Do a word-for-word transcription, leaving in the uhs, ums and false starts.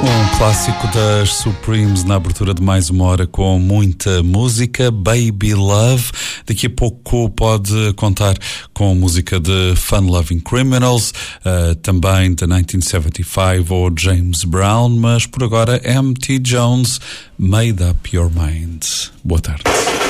Um clássico das Supremes na abertura de mais uma hora com muita música, Baby Love. Daqui a pouco pode contar com música de Fun Loving Criminals, uh, também de nineteen seventy-five ou James Brown, mas por agora M T Jones, Made Up Your Mind. Boa tarde.